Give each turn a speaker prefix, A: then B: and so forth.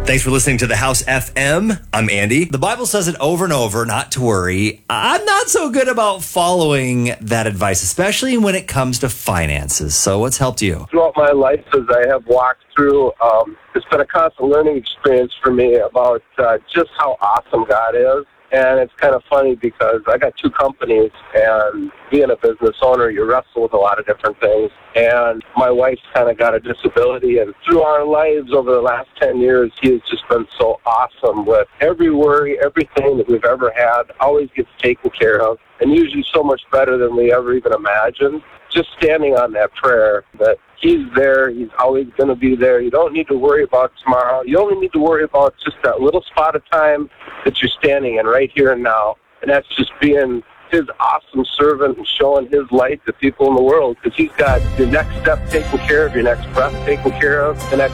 A: Thanks for listening to The House FM. I'm Andy. The Bible says it over and over, not to worry. I'm not so good about following that advice, especially when it comes to finances. So what's helped you?
B: Throughout my life, as I have walked through, it's been a constant learning experience for me about just how awesome God is. And it's kind of funny because I got two companies, and being a business owner, you wrestle with a lot of different things. And my wife's kind of got a disability, and through our lives over the last 10 years, he has just been so awesome with every worry, everything that we've ever had always gets taken care of, and usually so much better than we ever even imagined. Just standing on that prayer that he's there, he's always going to be there. You don't need to worry about tomorrow. You only need to worry about just that little spot of time that you're standing in right here and now. And that's just being his awesome servant and showing his light to people in the world, because he's got your next step taken care of, your next breath taken care of, the next